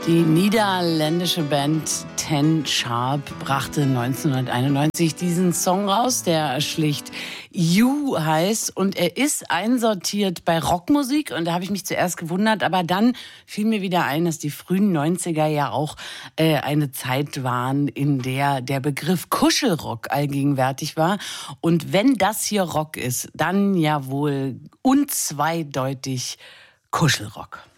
Die niederländische Band Ten Sharp brachte 1991 diesen Song raus, der schlicht You heißt. Und er ist einsortiert bei Rockmusik. Und da habe ich mich zuerst gewundert. Aber dann fiel mir wieder ein, dass die frühen 90er ja auch eine Zeit waren, in der der Begriff Kuschelrock allgegenwärtig war. Und wenn das hier Rock ist, dann ja wohl unzweideutig Kuschelrock.